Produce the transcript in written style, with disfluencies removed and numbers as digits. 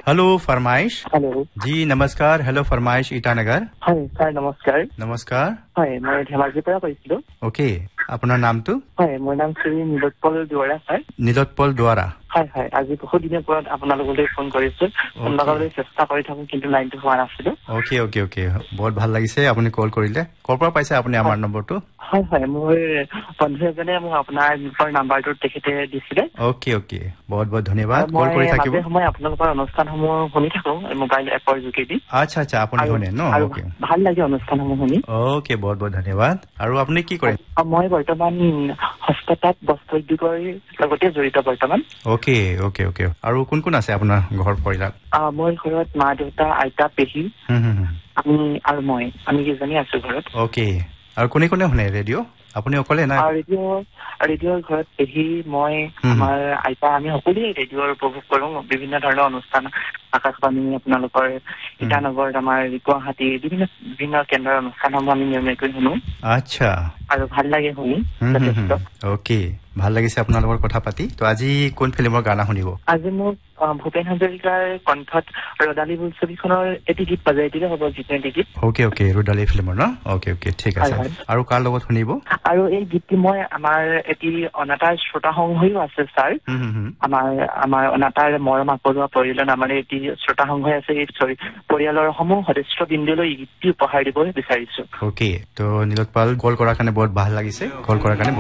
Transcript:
hello फरमाइश hello जी नमस्कार hello फरमाइश ईटानगर হয় ছাৰ নমস্কাৰ नमस्कार হয় মই ধেমাজিৰ পৰা কৈছিলো ओके আপোনাৰ নামটো হয় মোৰ নাম শ্ৰী নীলোৎপল দুৱৰা ছাৰ নীলোৎপল দুৱাৰা হয় হয় আজি বহুত দিনৰ পৰা আপোনালোকলৈ ফোন কৰিছো ফোন লগাবলৈ চেষ্টা কৰি থাকো কিন্তু লাইনটো হোৱা নাছিল ओके ओके ओके বহুত ভাল লাগিছে আপুনি কল কৰিলে কৰ পৰা পাইছে আপুনি আমাৰ নম্বৰটো হয় হয় মোৰ বন্ধু এজনে মোক আপোনাৰ নাম্বাৰটো তেখেতে দিছিলে ओके ओके বহুত বহুত ধন্যবাদ কল কৰি থাকিব মাজে সময়ে আপোনালোকৰ অনুষ্ঠানসমূহ শুনি থাকো মোবাইল এপৰ যোগেদি আচ্ছা আচ্ছা আপুনি শুনে ন ওকে ভাল লাগে অনুষ্ঠানসমূহ শুনি ओके बहुत बहुत धन्यवाद আৰু আপুনি কি কৰে মই বৰ্তমান হস্ততাঁত বস্ত্ৰ উদ্যোগৰ লগতে জড়িত বৰ্তমান ओके ओके ओके আৰু কোন কোন আছে আপোনাৰ ঘৰ পৰিয়াল মোৰ ঘৰত মা দেউতা আইতা পেহী আমি আৰু আমি কেইজনী আছো ঘৰত ओके আৰু কোনে কোনে শুনে ৰেডিঅ' আপুনি অকলে না ৰেডিঅ'ৰ ঘৰত পেহী মই আমাৰ আইতা আমি সকলোৱে ৰেডিঅ'ৰ উপভোগ কৰো বিভিন্ন ধৰণৰ অনুষ্ঠান আকাশবাণী আপোনালোকৰ ইটানগৰত আমাৰ গুৱাহাটী বিভিন্ন কেন্দ্ৰৰ অনুষ্ঠানসমূহ আমি নিয়মীয়াকৈ শুনো আচ্ছা আৰু ভাল লাগে শুনি ओके ভাল লাগিছে আপোনাৰ লগত কথা পাতি তো আজি কোন ফিল্মৰ গানা শুনিব আজি মোক ভূপেন হাজৰিকাৰ কণ্ঠত ৰদালি বোলছবিখনৰ এটি গীত বজাই দিলে হ'ব গীত ओके ओके ৰদালি ফিল্মৰ ন ओके ओके ঠিক আছে আৰু কাৰ লগত শুনিব আৰু এই গীতটি মই আমাৰ এটি অনাতাঁৰ শ্ৰোতা সংঘও আছে ছাৰ আমাৰ অনাতাঁৰ মৰম আকৰুৱা পৰিয়ালৰ আমাৰ এটি শ্ৰোতা সংঘই আছে এই পৰিয়ালৰ সমূহ সদস্য বিন্দুলৈ এই গীতটি উপহাৰ দিব বিচাৰিছো ओके তো নীলোৎপল কল কৰাৰ কাৰণে বহুত ভাল লাগিছে কল কৰাৰ কাৰণে